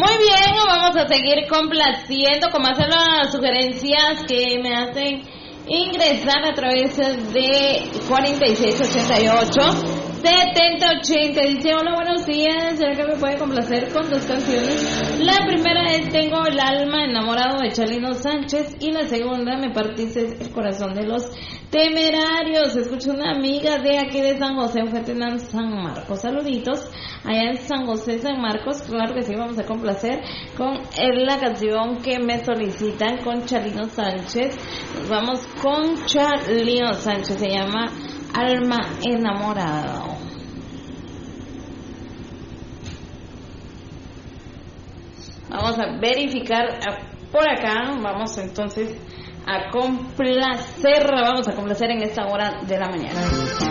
Muy bien, vamos a seguir complaciendo con más de las sugerencias que me hacen ingresar a través de 4688-7080. Dice, hola, buenos días, ¿será que me puede complacer con dos canciones? La primera es Tengo el alma enamorado de Chalino Sánchez y la segunda, Me partiste el corazón de los Temerarios. Escucho una amiga de aquí de San José, Fetenán, San Marcos. Saluditos allá en San José, San Marcos. Claro que sí, vamos a complacer con la canción que me solicitan con Chalino Sánchez. Nos vamos con Chalino Sánchez, se llama Alma Enamorado. Vamos a verificar por acá. Vamos entonces a complacer en esta hora de la mañana.